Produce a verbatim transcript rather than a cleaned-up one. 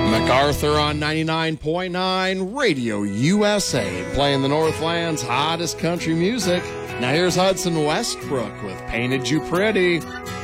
MacArthur on ninety-nine point nine Radio U S A, playing the Northland's hottest country music. Now here's Hudson Westbrook with Painted You Pretty.